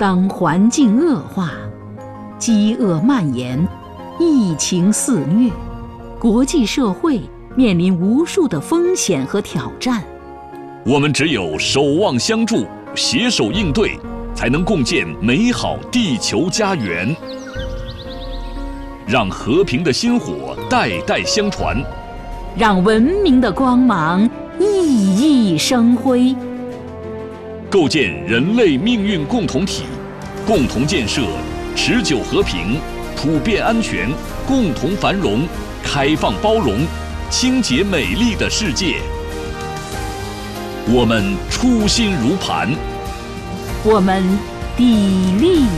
当环境恶化、饥饿蔓延、疫情肆虐，国际社会面临无数的风险和挑战， 我们只有守望相助，携手应对，才能共建美好地球家园。让和平的薪火代代相传， 让文明的光芒熠熠生辉， 构建人类命运共同体，共同建设持久和平、普遍安全、共同繁荣、开放包容、清洁美丽的世界。我们初心如磐， 我们砥砺